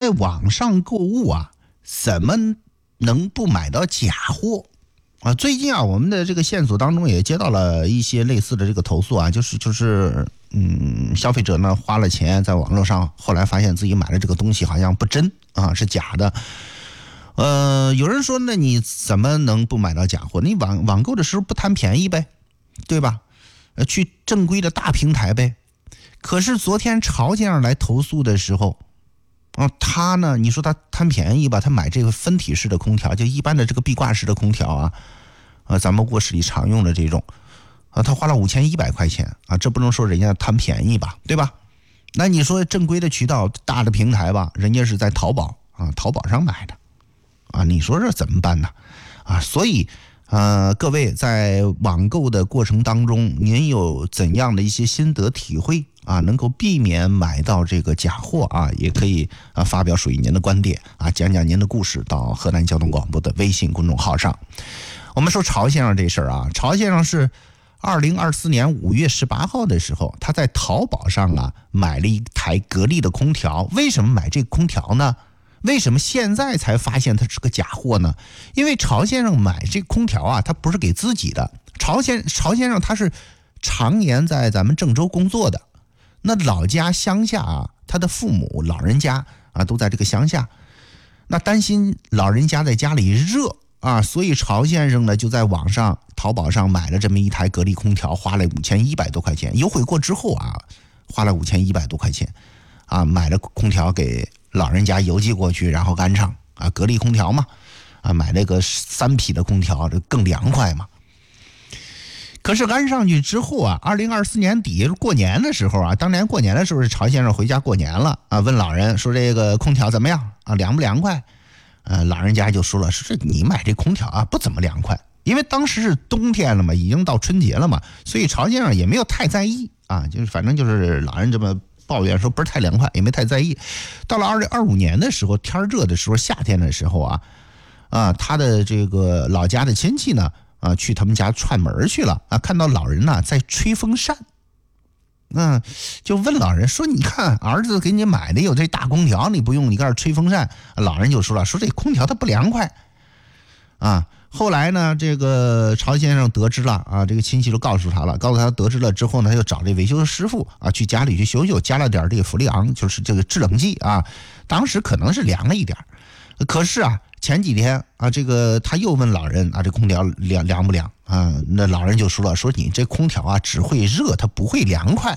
在网上购物啊，怎么能不买到假货啊？最近啊，我们的这个线索当中也接到了一些类似的这个投诉啊，就是消费者呢花了钱在网络上，后来发现自己买的这个东西好像不真啊，是假的。有人说，那你怎么能不买到假货？你网购的时候不贪便宜呗，对吧？去正规的大平台呗。可是昨天曹先生来投诉的时候，他呢，你说他贪便宜吧，他买这个分体式的空调，就一般的这个壁挂式的空调啊，咱们卧室里常用的这种他花了5100块钱啊，这不能说人家贪便宜吧，对吧？那你说正规的渠道大的平台吧，人家是在淘宝上买的啊，你说这怎么办呢？所以各位在网购的过程当中，您有怎样的一些心得体会啊？能够避免买到这个假货啊？也可以发表属于您的观点啊，讲讲您的故事到河南交通广播的微信公众号上。我们说曹先生这事儿啊，曹先生是2024年5月18号的时候，他在淘宝上买了一台格力的空调。为什么买这个空调呢？为什么现在才发现它是个假货呢？因为曹先生买这个空调他不是给自己的。曹先生他是常年在咱们郑州工作的，那老家乡下他的父母老人家都在这个乡下，那担心老人家在家里热所以曹先生呢就在网上淘宝上买了这么一台格力空调，花了5100多块钱，优惠过之后花了5100多块钱买了空调给老人家邮寄过去，然后安上格力空调嘛买了个3匹的空调，这更凉快嘛。可是安上去之后2024年底过年的时候当年过年的时候，曹先生回家过年了问老人说这个空调怎么样凉不凉快？老人家就说了，说你买这空调不怎么凉快，因为当时是冬天了嘛，已经到春节了嘛，所以曹先生也没有太在意就是反正就是老人这么抱怨说不是太凉快，也没太在意。到了2025年的时候，天热的时候，夏天的时候他的这个老家的亲戚呢去他们家串门去了看到老人在吹风扇，就问老人说，你看儿子给你买的有这大空调，你不用，你搁这吹风扇。老人就说了，说这空调它不凉快后来呢，这个曹先生得知了这个亲戚就告诉他得知了之后呢，他就找这维修师傅去家里去修，加了点这个氟利昂，就是这个制冷剂当时可能是凉了一点，可是前几天这个他又问老人这空调凉不凉那老人就说了，说你这空调只会热，它不会凉快。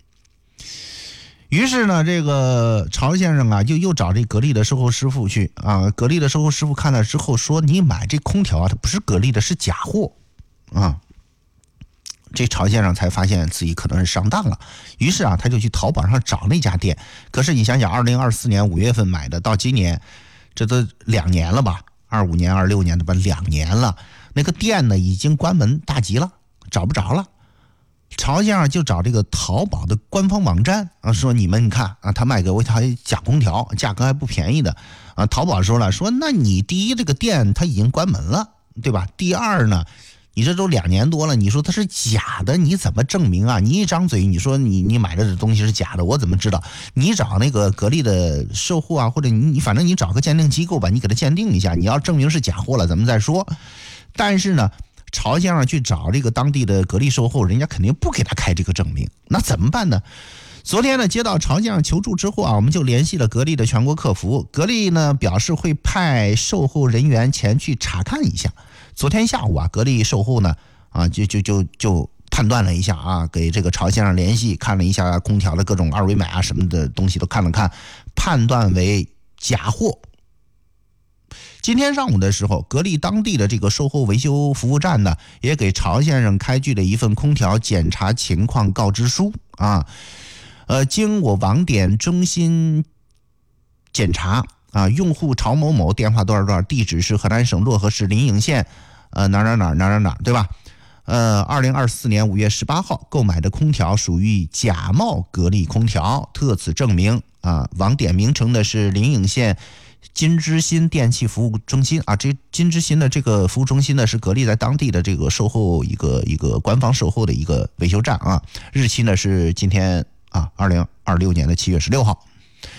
于是呢，这个曹先生就又找这格力的售后师傅去格力的售后师傅看了之后说，你买这空调它不是格力的，是假货这曹先生才发现自己可能是上当了，于是他就去淘宝上找那家店。可是你想想2024年5月份买的，到今年这都2年了吧，25年26年的吧，2年了，那个店呢已经关门大吉了，找不着了。曹先生就找这个淘宝的官方网站说，你们看他卖给我一台假空调，价格还不便宜的淘宝说了，说那你第一这个店它已经关门了，对吧？第二呢，你这都2年多了，你说它是假的，你怎么证明你一张嘴你说你买的这东西是假的，我怎么知道？你找那个格力的售后或者你反正你找个鉴定机构吧，你给它鉴定一下，你要证明是假货了咱们再说。但是呢，曹先生去找这个当地的格力售后，人家肯定不给他开这个证明，那怎么办呢？昨天呢，接到曹先生求助之后我们就联系了格力的全国客服，格力呢表示会派售后人员前去查看一下。昨天下午格力售后呢就判断了一下给这个曹先生联系，看了一下空调的各种二维码什么的东西都看了看，判断为假货。今天上午的时候，格力当地的这个售后维修服务站呢，也给曹先生开具了一份空调检查情况告知书经我网点中心检查用户曹某某，电话多少多少，地址是河南省漯河市临颍县哪，对吧？2024年5月18号购买的空调属于假冒格力空调，特此证明网点名称的是临颍县金之心电器服务中心这金之心的这个服务中心呢，是格力在当地的这个售后一个官方售后的一个维修站日期呢是今天2026年的7月16号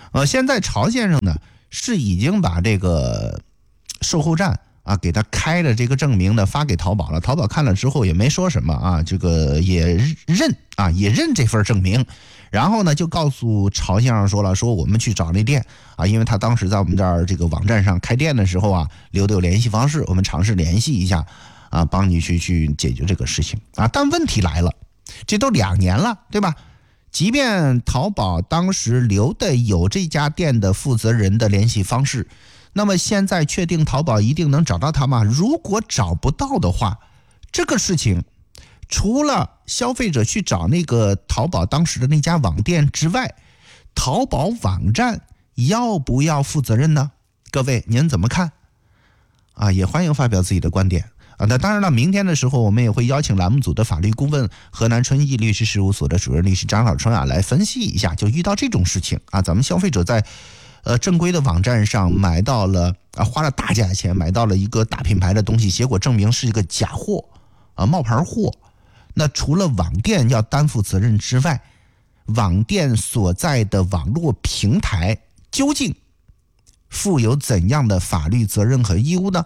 现在曹先生呢是已经把这个售后站啊给他开的这个证明呢发给淘宝了，淘宝看了之后也没说什么啊，这个也认这份证明，然后呢就告诉曹先生说了，说我们去找那店啊，因为他当时在我们这儿这个网站上开店的时候啊留的有联系方式，我们尝试联系一下啊，帮你去解决这个事情啊。但问题来了，这都2年了，对吧？即便淘宝当时留的有这家店的负责人的联系方式，那么现在确定淘宝一定能找到他吗？如果找不到的话，这个事情除了消费者去找那个淘宝当时的那家网店之外，淘宝网站要不要负责任呢？各位您怎么看啊？也欢迎发表自己的观点啊。那当然了，明天的时候我们也会邀请栏目组的法律顾问河南春义律师事务所的主任律师张小春啊来分析一下，就遇到这种事情啊，咱们消费者在正规的网站上买到了花了大价钱买到了一个大品牌的东西，结果证明是一个假货啊，冒牌货。那除了网店要担负责任之外，网店所在的网络平台究竟负有怎样的法律责任和义务呢？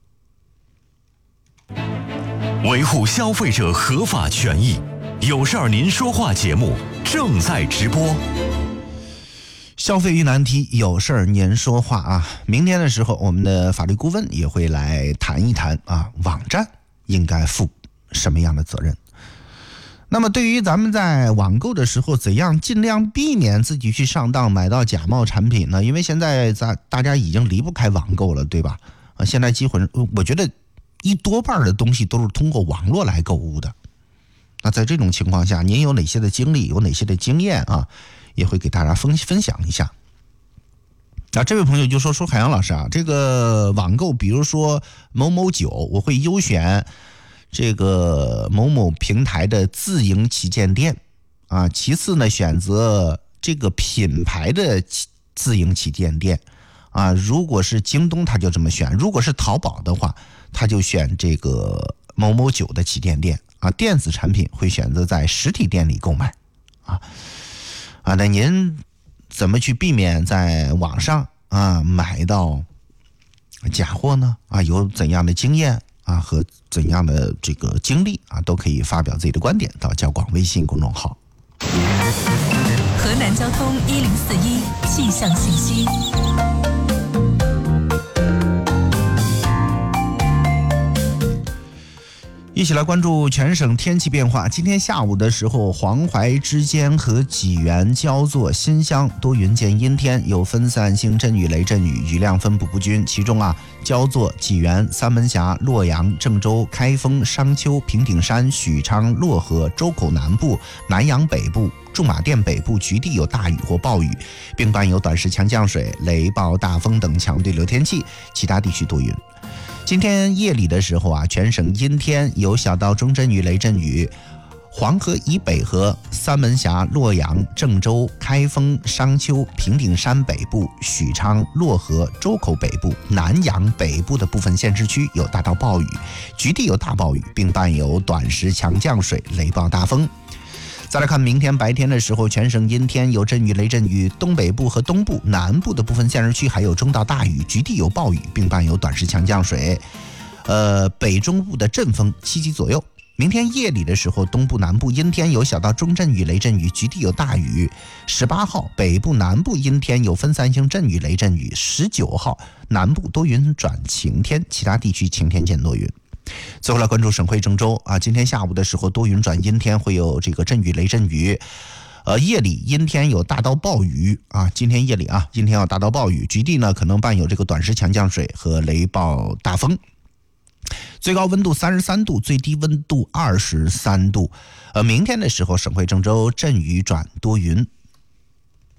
维护消费者合法权益，有事儿您说话节目正在直播。 消费遇难题，有事儿您说话啊！明天的时候，我们的法律顾问也会来谈一谈啊，网站应该负什么样的责任。那么对于咱们在网购的时候，怎样尽量避免自己去上当买到假冒产品呢？因为现在大家已经离不开网购了，对吧？现在基本我觉得一多半的东西都是通过网络来购物的。那在这种情况下，您有哪些的经历，有哪些的经验啊？也会给大家分享一下。这位朋友就说海洋老师啊，这个网购比如说某某酒，我会优选这个某某平台的自营旗舰店啊，其次呢选择这个品牌的自营旗舰店啊，如果是京东他就这么选，如果是淘宝的话他就选这个某某酒的旗舰店啊，电子产品会选择在实体店里购买那您怎么去避免在网上买到假货呢？有怎样的经验和怎样的这个经历都可以发表自己的观点到交广微信公众号。 河南交通1041气象信息。 一起来关注全省天气变化。今天下午的时候，黄淮之间和济源、焦作、新乡多云见阴天，有分散性阵雨、雷阵雨，雨量分布不均。其中焦作、济源、三门峡、洛阳、郑州、开封、商丘、平顶山、许昌、漯河、周口南部、南阳北部、驻马店北部局地有大雨或暴雨，并伴有短时强降水、雷暴、大风等强对流天气，其他地区多云。今天夜里的时候全省阴天，有小到中阵雨、雷阵雨。黄河以北和三门峡、洛阳、郑州、开封、商丘、平顶山北部、许昌、漯河、周口北部、南阳北部的部分县市区有大到暴雨，局地有大暴雨，并伴有短时强降水、雷暴大风。再来看明天白天的时候，全省阴天，有阵雨、雷阵雨，东北部和东部、南部的部分县市区还有中到大雨，局地有暴雨，并伴有短时强降水。北中部的阵风7级左右。明天夜里的时候，东部、南部阴天，有小到中阵雨、雷阵雨，局地有大雨。18号，北部、南部阴天，有分散性阵雨、雷阵雨。19号，南部多云转晴天，其他地区晴天见多云。最后来关注省会郑州今天下午的时候多云转阴天，会有这个阵雨、雷阵雨。夜里阴天有大到暴雨今天夜里阴天有大到暴雨，局地呢可能伴有这个短时强降水和雷暴大风。最高温度33度，最低温度23度。明天的时候，省会郑州阵雨转多云。